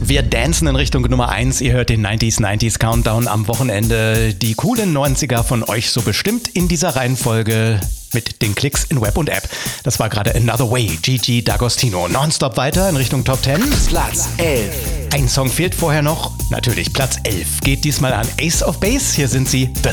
Wir dancen in Richtung Nummer 1. Ihr hört den 90s Countdown am Wochenende. Die coolen 90er von euch so bestimmt in dieser Reihenfolge mit den Klicks in Web und App. Das war gerade Another Way, Gigi D'Agostino. Nonstop weiter in Richtung Top 10. Platz 11. Ein Song fehlt vorher noch. Natürlich Platz 11 geht diesmal an Ace of Base. Hier sind sie, The